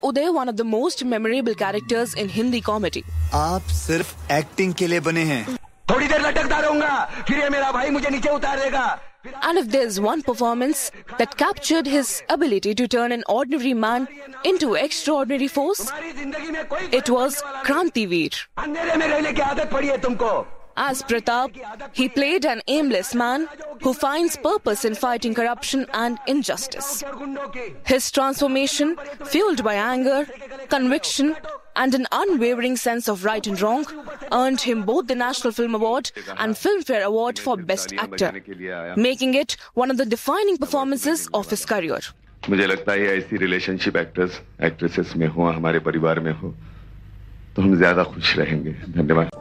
Uday one of the most memorable characters in Hindi comedy. आप सिर्फ acting के लिए बने हैं. थोड़ी देर लटकता रहूंगा, फिर ये मेरा भाई मुझे नीचे उतार देगा. And if there's one performance that captured his ability to turn an ordinary man into extraordinary force, it was Kranti Veer. अंधेरे में रहने की आदत पड़ी है तुमको. As Pratap, he played an aimless man who finds purpose in fighting corruption and injustice. His transformation, fueled by anger, conviction, and an unwavering sense of right and wrong, earned him both the National Film Award and Filmfare Award for Best Actor, making it one of the defining performances of his career. मुझे लगता है ऐसी relationship actors actresses में हो, हमारे परिवार में हो, तो हम ज्यादा खुश रहेंगे. धन्यवाद.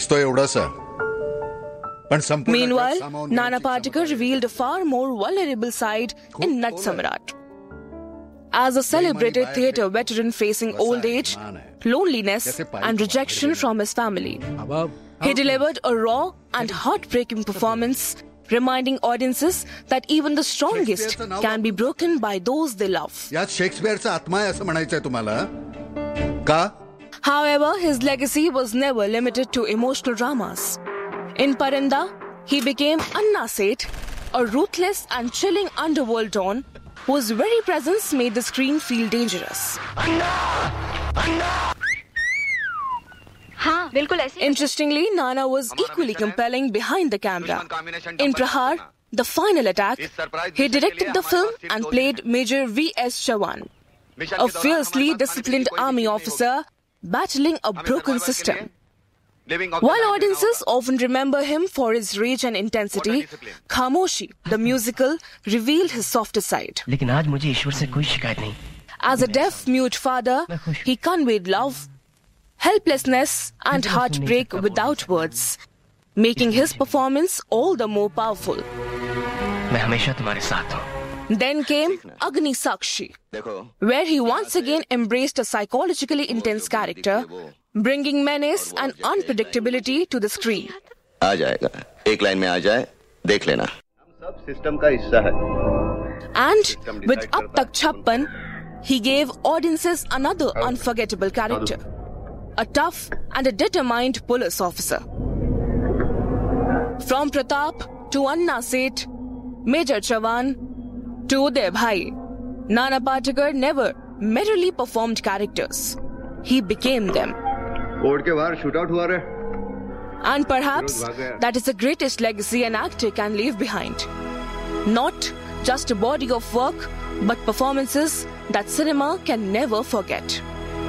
Meanwhile, Nana Patekar revealed a far more vulnerable side in Nat Samrat. As a celebrated theatre veteran facing old age, loneliness and rejection from his family, he delivered a raw and heartbreaking performance, reminding audiences that even the strongest can be broken by those they love. However, his legacy was never limited to emotional dramas. In Parinda, he became Anna Seth, a ruthless and chilling underworld don whose very presence made the screen feel dangerous. Interestingly, Nana was equally compelling behind the camera. In Prahar, the final attack, he directed the film and played Major V.S. Chavan, a fiercely disciplined army officer battling a broken system. While audiences often remember him for his rage and intensity, Khamoshi, the musical, revealed his softer side. As a deaf-mute father, he conveyed love, helplessness and heartbreak without words, making his performance all the more powerful. Then came Agni Sakshi, where he once again embraced a psychologically intense character, bringing menace and unpredictability to the screen. आ जाएगा, एक line में आ जाए, देख लेना. हम सब system का हिस्सा है. And with Ab Tak Chhappan, he gave audiences another unforgettable character, a tough and a determined police officer. From Pratap to Anna Seth, Major Chavan to Uday Bhai, Nana Patekar never merely performed characters. He became them. And perhaps that is the greatest legacy an actor can leave behind. Not just a body of work, but performances that cinema can never forget.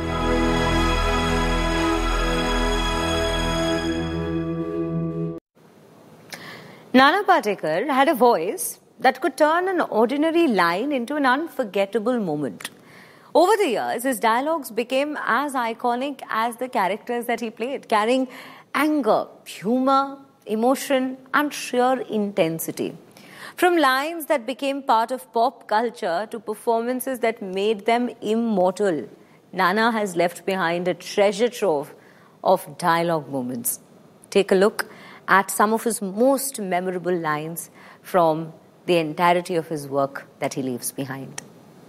Nana Patekar had a voice that could turn an ordinary line into an unforgettable moment. Over the years, his dialogues became as iconic as the characters that he played, carrying anger, humor, emotion, and sheer intensity. From lines that became part of pop culture to performances that made them immortal, Nana has left behind a treasure trove of dialogue moments. Take a look at some of his most memorable lines from the entirety of his work that he leaves behind.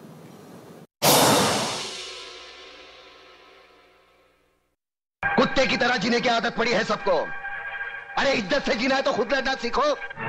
कुत्ते की तरह जीने की आदत पड़ी है सबको. अरे इज्जत से जीना है तो खुद लड़ना सीखो.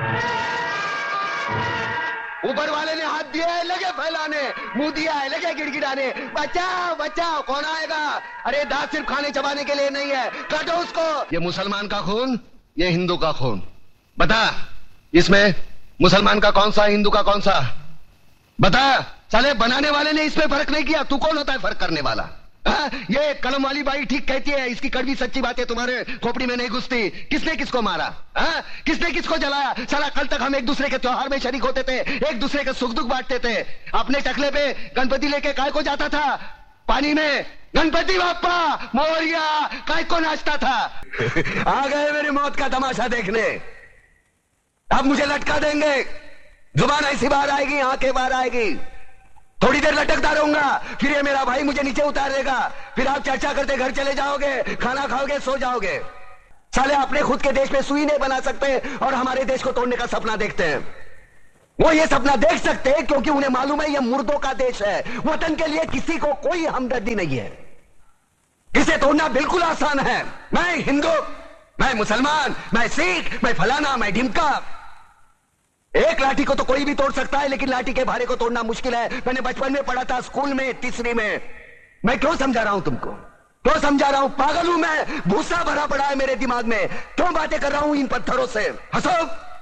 ऊपर वाले ने हाथ दिया है, लगे फैलाने, मुंह दिया है, लगे गिड़गिड़ाने. बचाओ बचाओ, कौन आएगा? अरे दांत सिर्फ खाने चबाने के लिए नहीं है, काटो उसको. ये मुसलमान का खून, ये हिंदू का खून. बता, इसमें मुसलमान का कौन सा, हिंदू का कौन सा? बता. साले बनाने वाले ने इसमें फर्क नहीं किया, तू कौन होता है फर्क करने वाला? ये कलम वाली बाई ठीक कहती है, इसकी कड़वी सच्ची बातें तुम्हारे खोपड़ी में नहीं घुसती. किसने किसको मारा? किसने किसको जलाया? साला कल तक हम एक दूसरे के त्योहार में शरीक होते थे, एक दूसरे के सुख दुख बांटते थे. अपने टकले पे गणपति लेके काय को जाता था? पानी में गणपति बाप्पा मोरिया काय को नाचता था. आ गए मेरी मौत का तमाशा देखने. अब मुझे लटका देंगे. जुबान ऐसी बाहर आएगी, आंखें बाहर आएगी. थोड़ी देर लटकता रहूंगा, फिर ये मेरा भाई मुझे नीचे उतार देगा. फिर आप चर्चा करते घर चले जाओगे, खाना खाओगे, सो जाओगे. साले अपने खुद के देश में सुई नहीं बना सकते और हमारे देश को तोड़ने का सपना देखते हैं. वो ये सपना देख सकते हैं क्योंकि उन्हें मालूम है यह मुर्दों का देश है। वतन के लिए किसी को कोई हमदर्दी नहीं है। इसे तोड़ना बिल्कुल आसान है। मैं हिंदू, मैं मुसलमान, मैं सिख, मैं फलाना, मैं ढिमका। एक लाठी को तो कोई भी तोड़ सकता है, लेकिन लाठी के भारे को तोड़ना मुश्किल है। मैंने बचपन में पढ़ा था, स्कूल में, तीसरी में। मैं क्यों समझा रहा हूं तुमको? क्यों समझा रहा हूं? पागल हूं मैं? भूसा भरा पड़ा है मेरे दिमाग में। क्यों बातें कर रहा हूं इन पत्थरों से? हंसो।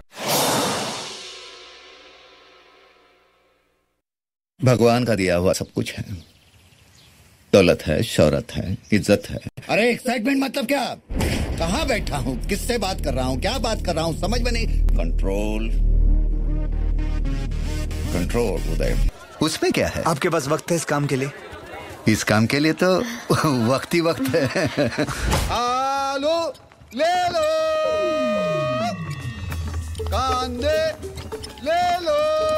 भगवान का दिया हुआ सब कुछ है। दौलत है, शौहरत है, इज्जत है। अरे एक्साइटमेंट मतलब क्या? कहाँ बैठा हूँ, किससे बात कर रहा हूँ, क्या बात कर रहा हूँ, समझ में नहीं। कंट्रोल कंट्रोल उदय। उसमें क्या है? आपके पास वक्त है इस काम के लिए? इस काम के लिए तो वक्त ही वक्त है। आलू ले लो, कांदे ले लो,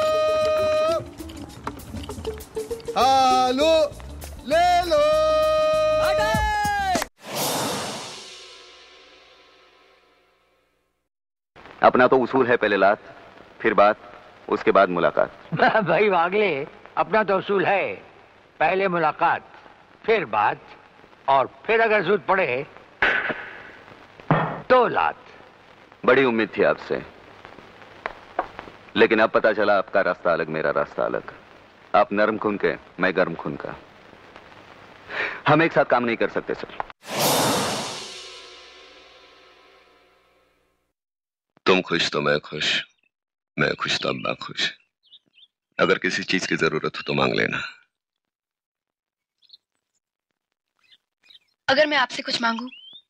आलू ले लो। अपना तो उसूल है, पहले लात, फिर बात, उसके बाद मुलाकात। भाई वागले, अपना तो उसूल है, पहले मुलाकात, फिर बात, और फिर अगर जरूरत पड़े तो लात। बड़ी उम्मीद थी आपसे, लेकिन अब पता चला आपका रास्ता अलग, मेरा रास्ता अलग। आप नरम खून के, मैं गर्म खून का। हम एक साथ काम नहीं कर सकते सर। तुम खुश तो मैं खुश, मैं खुश तो अम्मा खुश। अगर किसी चीज की जरूरत हो तो मांग लेना। अगर मैं आपसे कुछ मांगू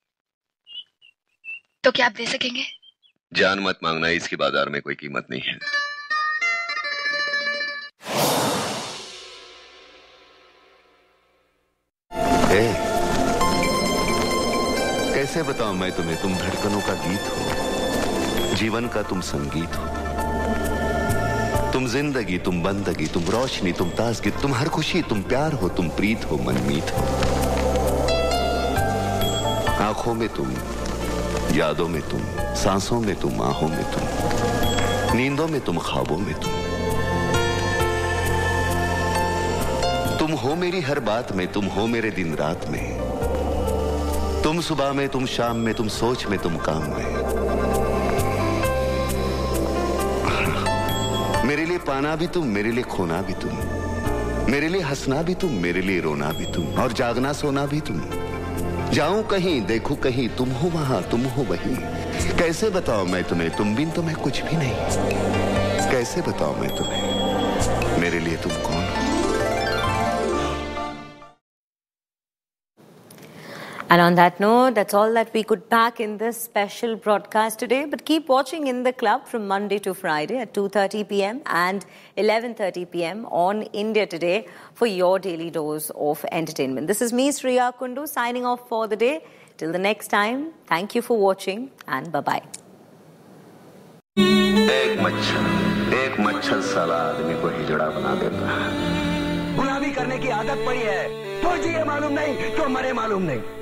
तो क्या आप दे सकेंगे? जान मत मांगना, इसकी बाजार में कोई कीमत नहीं है। कैसे बताऊं मैं तुम्हें, तुम धड़कनों का गीत हो, जीवन का तुम संगीत हो। तुम जिंदगी, तुम बंदगी, तुम रोशनी, तुम ताजगी, तुम हर खुशी, तुम प्यार हो, तुम प्रीत हो, मनमीत हो। आंखों में तुम, यादों में तुम, सांसों में तुम, आहों में तुम, नींदों में तुम, ख्वाबों में तुम हो मेरी हर बात में, तुम हो मेरे दिन रात में। तुम सुबह में, तुम शाम में, तुम सोच में, तुम काम में। मेरे लिए पाना भी तुम, मेरे लिए खोना भी तुम, मेरे लिए हंसना भी तुम, मेरे लिए रोना भी तुम, और जागना सोना भी तुम। जाऊं कहीं, देखूं कहीं, तुम हो वहां, तुम हो वहीं। कैसे बताओ मैं तुम्हें, तुम बिन तो मैं कुछ भी नहीं। कैसे बताओ मैं तुम्हें, मेरे लिए तुम कौन हो? And on that note, that's all that we could pack in this special broadcast today. But keep watching In the Club from Monday to Friday at 2:30 p.m. and 11:30 p.m. on India Today for your daily dose of entertainment. This is me, Sriya Kundu, signing off for the day. Till the next time, thank you for watching and bye-bye. एक मच्छर साला आदमी को हिजड़ा बना देता है। गुलामी करने की आदत पड़ी है। तो जिए मालूम नहीं, तो मरे मालूम नहीं।